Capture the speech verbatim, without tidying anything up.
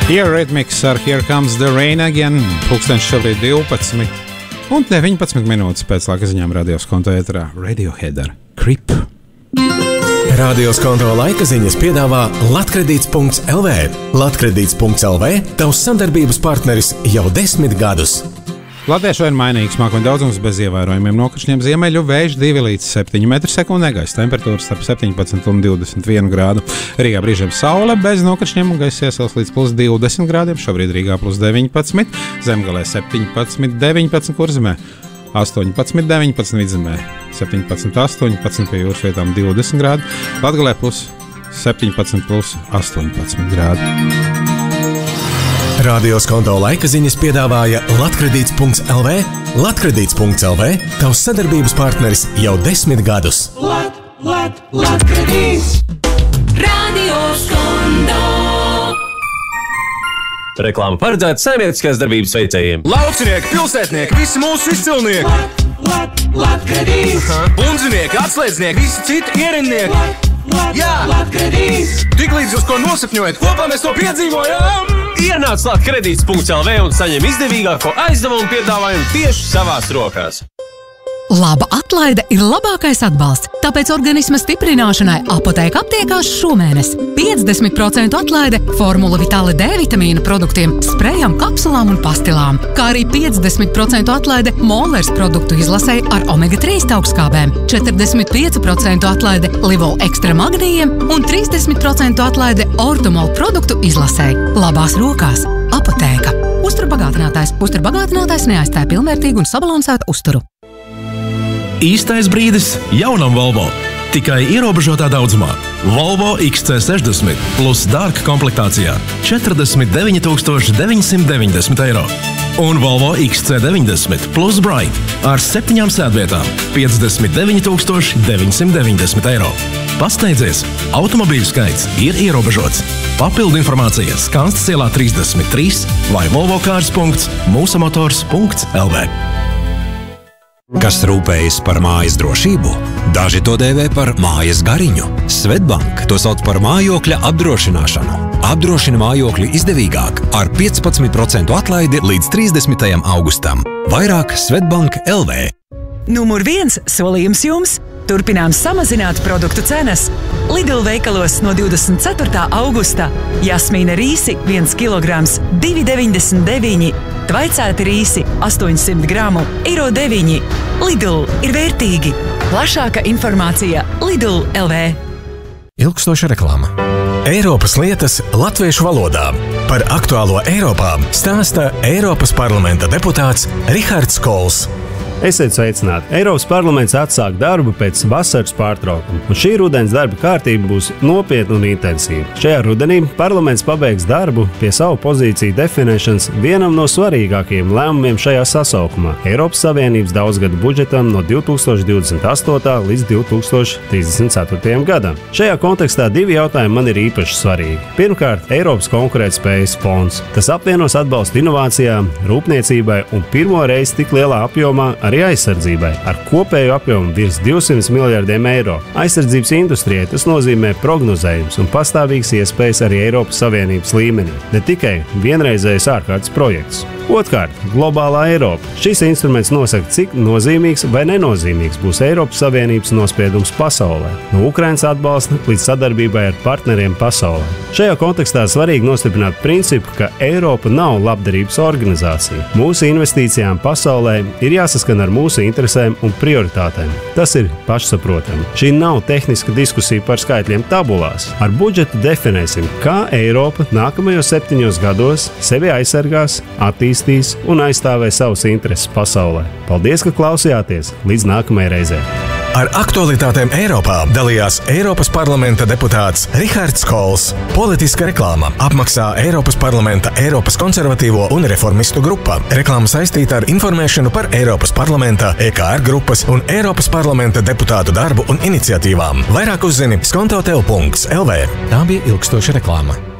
Eurythmics ar Here Comes the Rain Again. Pulkstenis šobrīd divpadsmit un deviņpadsmit minūtes pēc laika ziņām radios konto ēterā Radiohead ar Creep. Radios konto laika ziņas piedāvā Latkredīts punkts el vē. Latkredīts punkts el vē – tavs sadarbības partneris jau desmit gadus. Latvijā šodien mainīgs mākoņu daudzums bez ievērojumiem nokrišņiem, ziemeļu vējš divi līdz septiņi metri sekundē, gaisa temperatūra starp septiņpadsmit un divdesmit vienu grādu. Rīgā brīžiem saule bez nokrišņiem un gaisa iesils līdz plus divdesmit grādiem, šobrīd Rīgā plus deviņpadsmit, Zemgalē septiņpadsmit, deviņpadsmit, Kurzemē astoņpadsmit, deviņpadsmit, Vidzemē septiņpadsmit, astoņpadsmit, pie jūras vietām divdesmit grādi, Latgalē plus septiņpadsmit, plus astoņpadsmit grādi. Radios konto laika ziņas piedāvāja Latkredīts punkts el vē. Latkredīts punkts el vē – tavs sadarbības partneris jau desmit gadus. Lat, lat, Latkredīts. Radios konto. Reklāma paredzēta saimnieciskās darbības veicējiem. Laucinieki, pilsētnieki, visi mūsu izcilnieki. Lat, lat, Latkredīts. Bundzinieki, atslēdznieki, visi citi ierindnieki. Lat, lat, Jā. Latkredīts. Tik līdz jūs ko nosapņojat, kopā mēs to piedzīvojam. Ienāc Latkredīts punkts el vē un saņem izdevīgāko aizdevumu piedāvājumu tieši savās rokās. Laba atlaide ir labākais atbalsts, tāpēc organisma stiprināšanai Apotēka aptiekās šomēnes. piecdesmit procentu atlaide Formula Vitale D vitamīna produktiem, sprejam, kapsulām un pastilām, kā arī piecdesmit procentu atlaide Molers produktu izlasei ar omega trīs augstskābēm, četrdesmit pieci procenti atlaide Livol ekstra magnījiem un trīsdesmit procentu atlaide Ortomol produktu izlasei. Labās rokās Apotēka. Uzturbagātinātājs. Uzturbagātinātājs neaizstāja pilnvērtīgu un sabalansētu uzturu. Īstais brīdis jaunam Volvo. Tikai ierobežotā daudzumā. Volvo X C sešdesmit plus Dark komplektācijā četrdesmit deviņi tūkstoši deviņsimt deviņdesmit eiro. Un Volvo X C deviņdesmit plus Bright ar septiņām sēdvietām piecdesmit deviņi tūkstoši deviņsimt deviņdesmit eiro. Pasteidzies! Automobīļu skaits ir ierobežots. Papildu informācija Skanstas ielā trīsdesmit trīs vai volvo cars punkts mūsamotors punkts el vē. Kas rūpējas par mājas drošību? Daži to dēvē par mājas gariņu. Svetbank to sauc par mājokļa apdrošināšanu. Apdrošina mājokļi izdevīgāk ar piecpadsmit procentu atlaidi līdz trīsdesmitajam augustam. Vairāk Svetbank punkt el vē. Numur viens solījums jums. Turpinām samazināt produktu cenas. Lidl veikalos no divdesmit ceturtā augusta. Jasmīna rīsi viens kilograms divi deviņdesmit deviņi. Tvaicēti rīsi astoņsimt gramu eiro deviņi. Lidl ir vērtīgi. Plašāka informācija Lidl punkt el vē. Ilgstoša reklāma. Eiropas lietas latviešu valodā. Par aktuālo Eiropā stāsta Eiropas parlamenta deputāts Rihards Kols. Esiet sveicināti! Eiropas parlaments atsāk darbu pēc vasaras pārtraukuma, un šī rudens darba kārtība būs nopietna un intensīva. Šajā rudenī parlaments pabeigs darbu pie savu pozīciju definēšanas vienam no svarīgākajiem lēmumiem šajā sasaukumā – Eiropas Savienības daudzgadu budžetam no divi tūkstoši divdesmit astotā līdz divi tūkstoši trīsdesmit ceturtajam gadam. Šajā kontekstā divi jautājumi man ir īpaši svarīgi. Pirmkārt, Eiropas konkurētspējas fonds. Tas apvienos atbalstu inovācijām, rūpniecībai un pirmo reizi tik lielā apjomā arī aizsardzībai, ar kopēju apjomu virs divsimt miljardiem eiro. Aizsardzības industrijai tas nozīmē prognozējums un pastāvīgas iespējas arī Eiropas Savienības līmenī, ne tikai vienreizējs ārkārtas projekts. Otkārt, globālā Eiropa. Šis instruments nosaka, cik nozīmīgs vai nenozīmīgs būs Eiropas Savienības nospiedums pasaulē, no Ukrainas atbalsta līdz sadarbībai ar partneriem pasaulē. Šajā kontekstā svarīgi nostiprināt principu, ka Eiropa nav labdarības organizācija. Mūsu investīcijām pasaulē ir jāsaskan ar mūsu interesēm un prioritātēm. Tas ir pašsaprotami. Šī nav tehniska diskusija par skaitļiem tabulās. Ar budžetu definēsim, kā Eiropa nākamajos septiņos gados sevi aizsargās, attīstīs un aizstāvēs savus intereses pasaulē. Paldies, ka klausījāties! Līdz nākamajai reizei! Ar aktualitātēm Eiropā dalījās Eiropas parlamenta deputāts Rihards Kols. Politiska reklāma apmaksā Eiropas parlamenta Eiropas konservatīvo un reformistu grupa. Reklāma saistīta ar informēšanu par Eiropas parlamenta, E K R grupas un Eiropas parlamenta deputātu darbu un iniciatīvām. Vairāk uzzini skontotel punkts el vē. Tā bija ilgstoša reklāma.